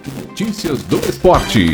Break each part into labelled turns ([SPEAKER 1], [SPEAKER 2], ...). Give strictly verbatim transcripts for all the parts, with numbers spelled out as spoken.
[SPEAKER 1] Notícias do esporte.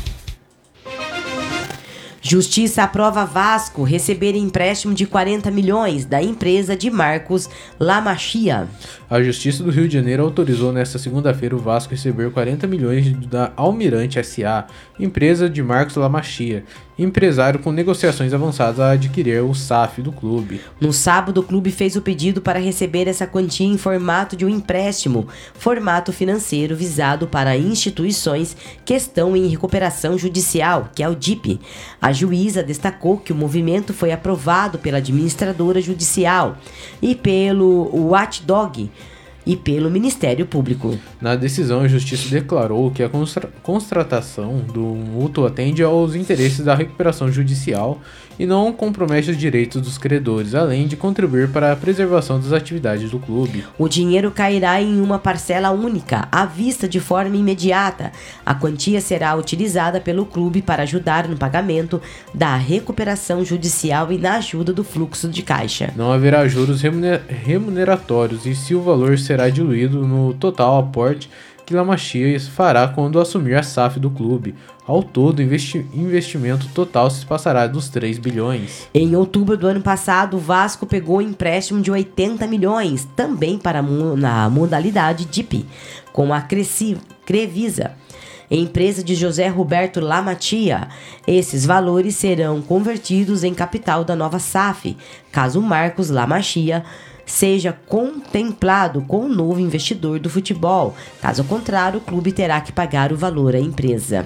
[SPEAKER 2] Justiça aprova Vasco receber empréstimo de quarenta milhões da empresa de Marcos Lamachia.
[SPEAKER 3] A Justiça do Rio de Janeiro autorizou nesta segunda-feira o Vasco receber quarenta milhões da Almirante S A, empresa de Marcos Lamachia, empresário com negociações avançadas a adquirir o S A F do clube.
[SPEAKER 2] No sábado, o clube fez o pedido para receber essa quantia em formato de um empréstimo, formato financeiro visado para instituições que estão em recuperação judicial, que é o D I P. A juíza destacou que o movimento foi aprovado pela administradora judicial e pelo Watchdog e pelo Ministério Público.
[SPEAKER 3] Na decisão, a Justiça declarou que a constatação do mútuo atende aos interesses da recuperação judicial e não compromete os direitos dos credores, além de contribuir para a preservação das atividades do clube.
[SPEAKER 2] O dinheiro cairá em uma parcela única, à vista de forma imediata. A quantia será utilizada pelo clube para ajudar no pagamento da recuperação judicial e na ajuda do fluxo de caixa.
[SPEAKER 3] Não haverá juros remuneratórios e se o valor será diluído no total aporte que Lamachia fará quando assumir a S A F do clube. Ao todo, o investi- investimento total se passará dos três bilhões.
[SPEAKER 2] Em outubro do ano passado, o Vasco pegou um empréstimo de oitenta milhões, também para na modalidade D I P, com a Cresci- Crevisa, empresa de José Roberto Lamachia. Esses valores serão convertidos em capital da nova S A F, caso Marcos Lamachia seja contemplado com o novo investidor do futebol. Caso contrário, o clube terá que pagar o valor à empresa.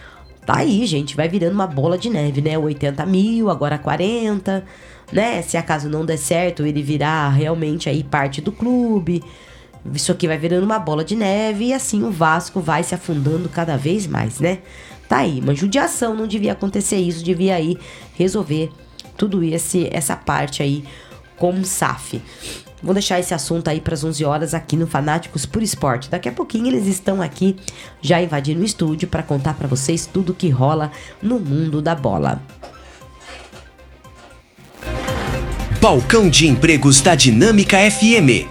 [SPEAKER 2] Tá aí, gente, vai virando uma bola de neve, né? oitenta mil, agora quarenta, né? Se acaso não der certo, ele virar realmente aí parte do clube. Isso aqui vai virando uma bola de neve e assim o Vasco vai se afundando cada vez mais, né? Tá aí, uma judiação, não devia acontecer isso, devia aí resolver tudo esse, essa parte aí com o S A F. Vou deixar esse assunto aí para as onze horas aqui no Fanáticos por Esporte. Daqui a pouquinho eles estão aqui já invadindo o estúdio para contar para vocês tudo que rola no mundo da bola.
[SPEAKER 4] Balcão de Empregos da Dinâmica F M.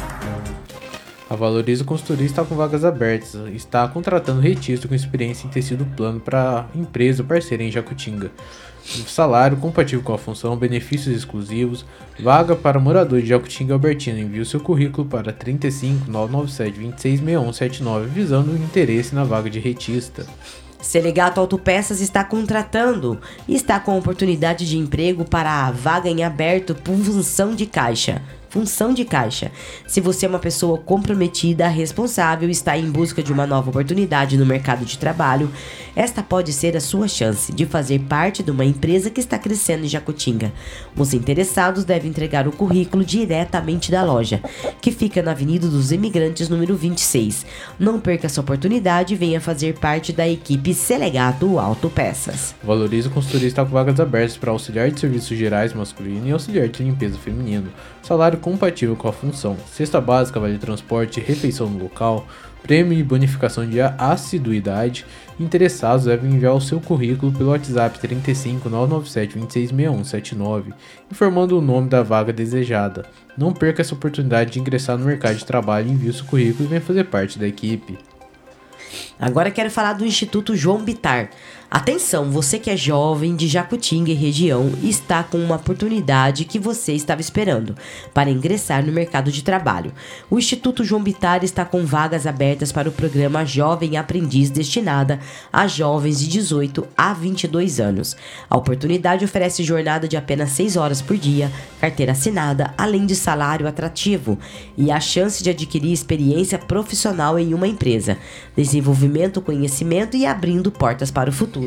[SPEAKER 3] A Valoriza Consultoria está com vagas abertas. Está contratando retista com experiência em tecido plano para empresa parceira em Jacutinga. Salário compatível com a função, benefícios exclusivos, vaga para morador de Jacutinga Albertina. Envie o seu currículo para trinta e cinco, nove nove sete, vinte e seis, sessenta e um setenta e nove visando o interesse na vaga de retista.
[SPEAKER 2] Selegato Autopeças está contratando e está com oportunidade de emprego para a vaga em aberto por função de caixa. Função de caixa. Se você é uma pessoa comprometida, responsável e está em busca de uma nova oportunidade no mercado de trabalho, esta pode ser a sua chance de fazer parte de uma empresa que está crescendo em Jacutinga. Os interessados devem entregar o currículo diretamente da loja, que fica na Avenida dos Imigrantes, número vinte e seis. Não perca essa oportunidade e venha fazer parte da equipe Selegato Autopeças.
[SPEAKER 3] Valoriza Consultoria está com vagas abertas para auxiliar de serviços gerais masculino e auxiliar de limpeza feminino. Salário compatível com a função, cesta básica, vale transporte, refeição no local, prêmio e bonificação de assiduidade. Interessados devem enviar o seu currículo pelo WhatsApp trinta e cinco, nove nove sete, vinte e seis, sessenta e um setenta e nove, informando o nome da vaga desejada. Não perca essa oportunidade de ingressar no mercado de trabalho, envie o seu currículo e venha fazer parte da equipe.
[SPEAKER 2] Agora quero falar do Instituto João Bittar. Atenção, você que é jovem de Jacutinga e região está com uma oportunidade que você estava esperando para ingressar no mercado de trabalho. O Instituto João Bittar está com vagas abertas para o programa Jovem Aprendiz, destinada a jovens de dezoito a vinte e dois anos. A oportunidade oferece jornada de apenas seis horas por dia, carteira assinada, além de salário atrativo e a chance de adquirir experiência profissional em uma empresa, desenvolvimento, conhecimento e abrindo portas para o futuro.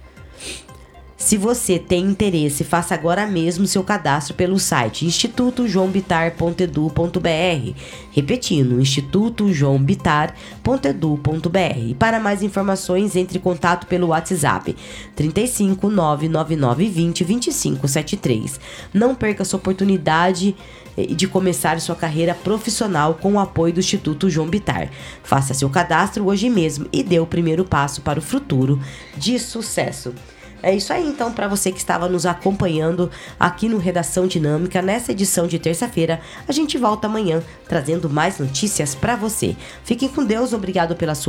[SPEAKER 2] Se você tem interesse, faça agora mesmo seu cadastro pelo site instituto joão bitar ponto edu ponto br. Repetindo, instituto joão bitar ponto edu ponto br. Para mais informações, entre em contato pelo WhatsApp trinta e cinco, nove nove nove, vinte, vinte e cinco setenta e três. Não perca essa oportunidade de começar sua carreira profissional com o apoio do Instituto João Bittar. Faça seu cadastro hoje mesmo e dê o primeiro passo para o futuro de sucesso. É isso aí, então, para você que estava nos acompanhando aqui no Redação Dinâmica, nessa edição de terça-feira. A gente volta amanhã trazendo mais notícias para você. Fiquem com Deus, obrigado pela sua